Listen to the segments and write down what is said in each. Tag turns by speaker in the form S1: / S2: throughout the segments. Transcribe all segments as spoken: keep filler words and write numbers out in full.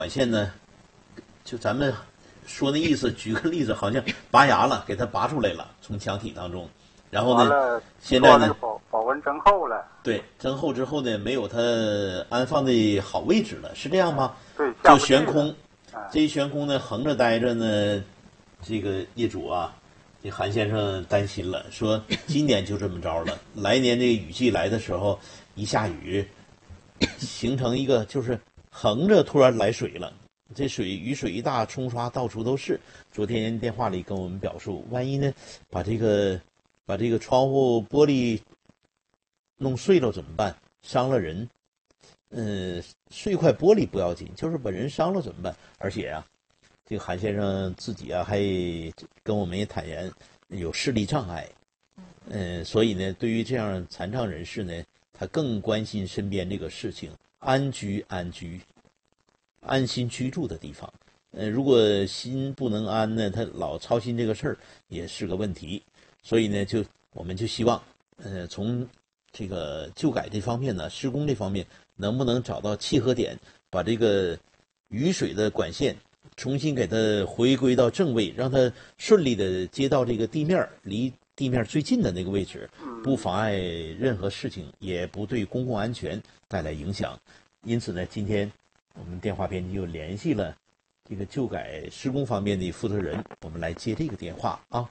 S1: 管线呢，就咱们说那意思，举个例子，好像拔牙了，给它拔出来了，从墙体当中。然后呢，现在呢，
S2: 保保温增厚了。
S1: 对，增厚之后呢，没有它安放的好位置了，是这样吗？
S2: 对，
S1: 就悬空。
S2: 哎、
S1: 这一悬空呢，横着待着呢，这个业主啊，这韩先生担心了，说今年就这么着了，来年这个雨季来的时候，一下雨，形成一个就是横着突然来水了。这水雨水一大，冲刷到处都是。昨天电话里跟我们表述，万一呢，把这个把这个窗户玻璃弄碎了怎么办？伤了人。嗯，碎块玻璃不要紧，就是把人伤了怎么办？而且啊，这个韩先生自己啊，还跟我们也坦言有视力障碍。嗯，所以呢，对于这样残障人士呢，他更关心身边这个事情，安居安居。安心居住的地方，呃，如果心不能安呢，他老操心这个事儿也是个问题。所以呢，就我们就希望，呃，从这个旧改这方面呢，施工这方面能不能找到契合点，把这个雨水的管线重新给它回归到正位，让它顺利的接到这个地面，离地面最近的那个位置，不妨碍任何事情，也不对公共安全带来影响。因此呢，今天我们电话编辑又联系了这个旧改施工方面的负责人，我们来接这个电话啊。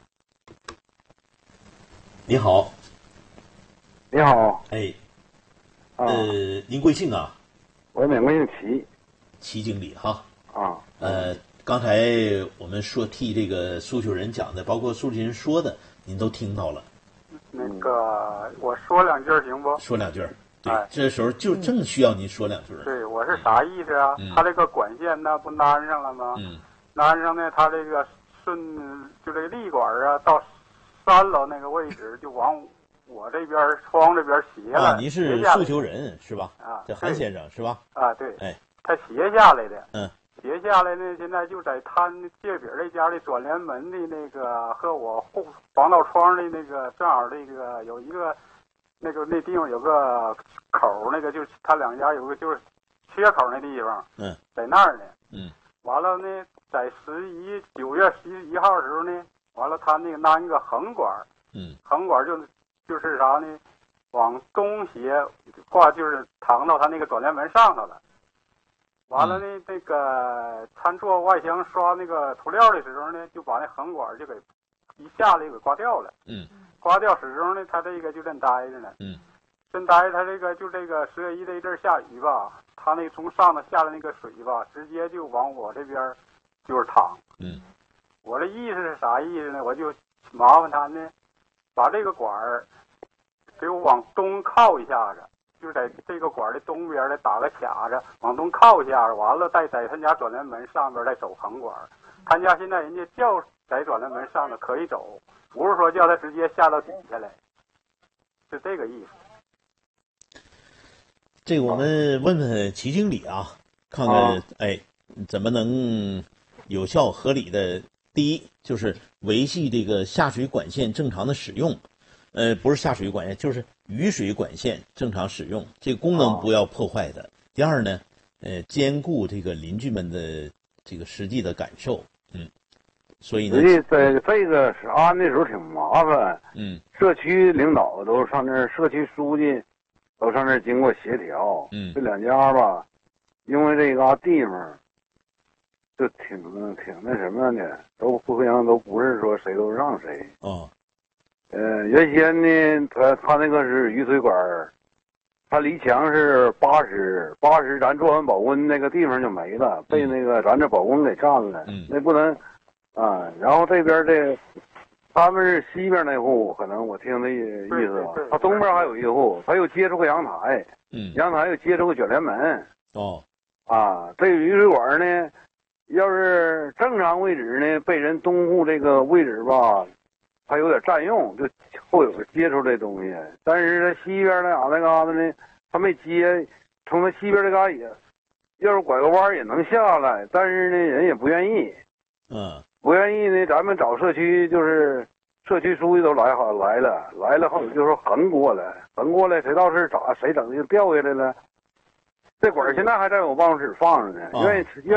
S1: 你好。
S3: 你好。
S1: 哎，呃，您贵姓啊？
S3: 我免贵姓齐。
S1: 齐经理哈。
S3: 啊。
S1: 呃，刚才我们说替这个诉求人讲的，包括诉求人说的，您都听到了。
S2: 那个，我说两句行不？
S1: 说两句。对，哎、这时候就正需要您说两句。
S2: 对，我是啥意思啊？
S1: 嗯、
S2: 他这个管线呢，不安上了吗？
S1: 嗯。
S2: 安上呢，他这个顺就这个立管啊，到三楼那个位置就往我这边窗这边斜了。
S1: 啊，您是诉求人是吧？
S2: 啊，
S1: 这韩先生是吧？
S2: 啊，对。
S1: 哎，
S2: 他斜下来的。
S1: 嗯。
S2: 斜下来呢，现在就在他借饼这家的转联门的那个和我后防盗窗的那个正好这个有一个。那个那地方有个口，那个就是他两家有个就是缺口那地方，
S1: 嗯，
S2: 在那儿呢，
S1: 嗯，
S2: 完了呢，在十一九月十一号的时候呢，完了他那个安一个横管，
S1: 嗯，
S2: 横管就就是啥呢，往东斜挂就是躺到他那个转联门上头了，完了呢，
S1: 嗯、
S2: 那个他做外墙刷那个涂料的时候呢，就把那横管就给一下子给刮掉了，
S1: 嗯。
S2: 刮掉始终呢，他这个就正待着呢。
S1: 嗯，
S2: 正待着，他这个就这个十月一这一阵下雨吧，他那从上头下来那个水吧，直接就往我这边就是淌。
S1: 嗯，
S2: 我这意思是啥意思呢？我就麻烦他呢，把这个管儿给我往东靠一下子，就在这个管的东边再打个卡子，往东靠一下子，完了再在他家转联门上边再走横管。他家现在人家叫在转联门上头可以走。不是说叫他直接下到底下来，是这个意思。
S1: 这个我们问问齐经理啊，看看、啊、哎，怎么能有效合理的？第一就是维系这个下水管线正常的使用，呃，不是下水管线，就是雨水管线正常使用，这个功能不要破坏的。啊、第二呢，呃，兼顾这个邻居们的这个实际的感受，嗯。所以呢，
S3: 实际这这个是安的时候挺麻烦。
S1: 嗯，
S3: 社区领导都上那儿，社区书记都上那儿经过协调。
S1: 嗯，
S3: 这两家吧，因为这个地方就挺挺那什么的，都互相都不是说谁都让谁。
S1: 哦，
S3: 呃，原先呢，他他那个是雨水管，他离墙是八十，八十，咱做完保温那个地方就没了，被那个咱这保温给占了。
S1: 嗯，
S3: 那不能。啊，然后这边这，他们是西边那户，可能我听的意思吧。他东边还有一户，他又接触个阳台，
S1: 嗯，
S3: 阳台又接触个卷帘门。
S1: 哦，
S3: 啊，这个雨水管呢，要是正常位置呢，被人东户这个位置吧，他有点占用，就会有接触这东西。但是他西边那嘎那嘎达呢，他没接，从他西边这嘎也，要是拐个弯也能下来，但是呢，人也不愿意。
S1: 嗯。
S3: 不愿意呢，咱们找社区就是社区书记都来好来了，来了后就说横过来，横过来谁到是咋谁整就掉下来了。这管现在还在我办公室放着呢，愿意愿。